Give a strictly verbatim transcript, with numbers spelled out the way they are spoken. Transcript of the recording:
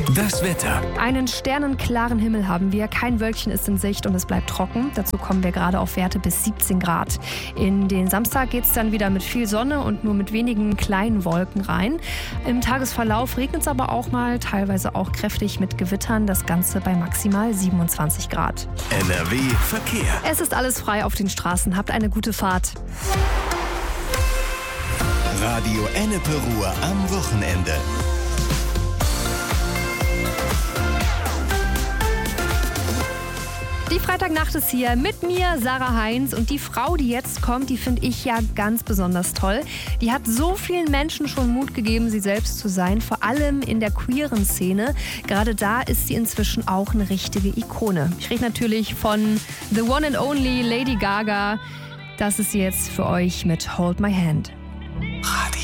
Das Wetter. Einen sternenklaren Himmel haben wir, kein Wölkchen ist in Sicht und es bleibt trocken. Dazu kommen wir gerade auf Werte bis siebzehn Grad. In den Samstag geht es dann wieder mit viel Sonne und nur mit wenigen kleinen Wolken rein. Im Tagesverlauf regnet es aber auch mal, teilweise auch kräftig mit Gewittern. Das Ganze bei maximal siebenundzwanzig Grad. N R W Verkehr. Es ist alles frei auf den Straßen. Habt eine gute Fahrt. Radio Ennepe Ruhr am Wochenende. Die Freitagnacht ist hier mit mir, Sarah Heinz, und die Frau, die jetzt kommt, die finde ich ja ganz besonders toll. Die hat so vielen Menschen schon Mut gegeben, sie selbst zu sein, vor allem in der queeren Szene. Gerade da ist sie inzwischen auch eine richtige Ikone. Ich rede natürlich von The One and Only Lady Gaga. Das ist sie jetzt für euch mit Hold My Hand.